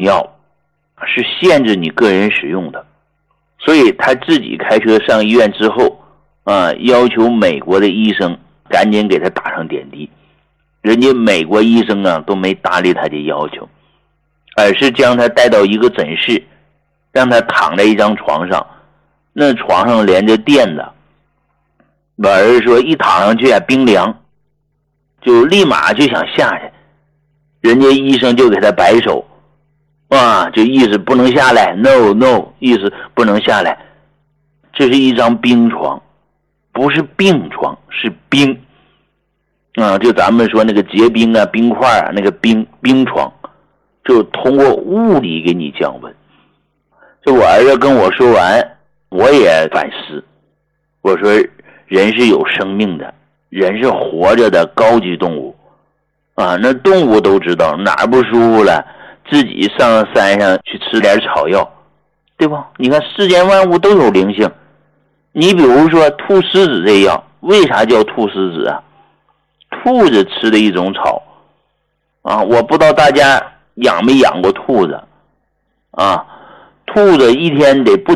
药是限制你个人使用的，所以他自己开车上医院之后要求美国的医生赶紧给他打上点滴。人家美国医生都没搭理他的要求，而是将他带到一个诊室，让他躺在一张床上，那床上连着垫子，我儿子说一躺上去冰凉，就立马就想下去，人家医生就给他摆手就意思不能下来， no， 意思不能下来。这是一张冰床，不是病床，是冰就咱们说那个结冰冰块那个冰床，就通过物理给你降温。这我儿子跟我说完，我也反思，我说人是有生命的，人是活着的高级动物那动物都知道哪儿不舒服了，自己上山上去吃点草药，对吧？你看世间万物都有灵性。你比如说菟丝子这药，为啥叫菟丝子兔子吃的一种草我不知道大家养没养过兔子兔子一天得不